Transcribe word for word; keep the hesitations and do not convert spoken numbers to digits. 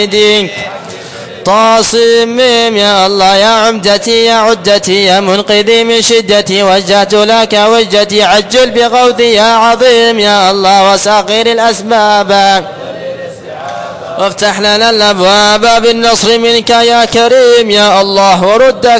طاصم يا الله يا عمدتي يا عدتي يا منقذي من شدتي وجهت لك وجهتي عجل بغوثي يا عظيم يا الله وساقير الأسباب وافتح لنا الأبواب بالنصر منك يا كريم يا الله ورد